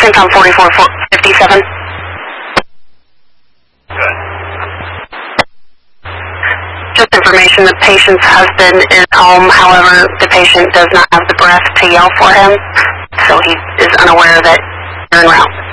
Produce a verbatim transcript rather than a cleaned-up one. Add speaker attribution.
Speaker 1: Syncom forty-four fifty-seven.
Speaker 2: Good.
Speaker 1: Just information, the patient's husband is home, however, the patient does not have the breath to yell for him, so he is unaware that you're en route.